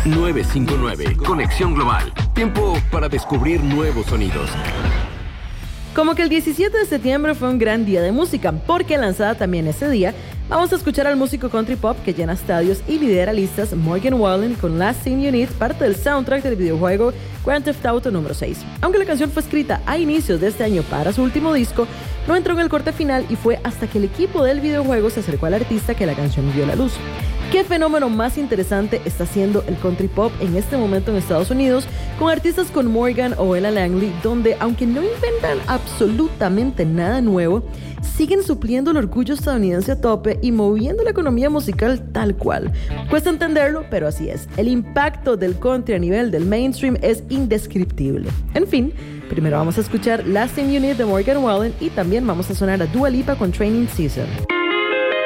959, Conexión Global. Tiempo para descubrir nuevos sonidos. Como que el 17 de septiembre fue un gran día de música, porque lanzada también ese día, vamos a escuchar al músico country pop que llena estadios y lidera listas, Morgan Wallen, con Last Thing You Need, parte del soundtrack del videojuego Grand Theft Auto número 6. Aunque la canción fue escrita a inicios de este año para su último disco, no entró en el corte final y fue hasta que el equipo del videojuego se acercó al artista que la canción vio la luz. ¿Qué fenómeno más interesante está haciendo el country pop en este momento en Estados Unidos con artistas con Morgan o Ella Langley, donde aunque no inventan absolutamente nada nuevo, siguen supliendo el orgullo estadounidense a tope y moviendo la economía musical tal cual? Cuesta entenderlo, pero así es. El impacto del country a nivel del mainstream es indescriptible. En fin, primero vamos a escuchar Last Thing You Need de Morgan Wallen y también vamos a sonar a Dua Lipa con Training Season.